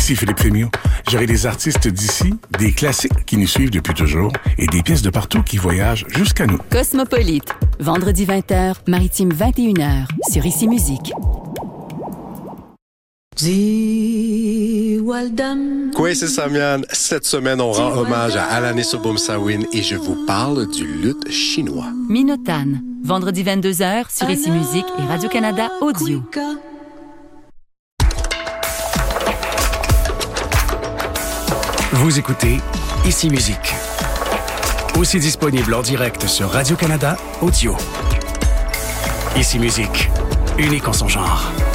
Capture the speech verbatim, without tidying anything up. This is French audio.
Ici Philippe Fémiot. J'aurai des artistes d'ici, des classiques qui nous suivent depuis toujours et des pièces de partout qui voyagent jusqu'à nous. Cosmopolite, vendredi vingt heures, maritime vingt et une heures, sur Ici Musique. Quoi, c'est Samian. Cette semaine, on rend hommage à Alanis Obomsawin et je vous parle du luth chinois. Minotan, vendredi vingt-deux heures, sur Ici Musique et Radio-Canada Audio. Vous écoutez Ici Musique. Aussi disponible en direct sur Radio-Canada Audio. Ici Musique, unique en son genre.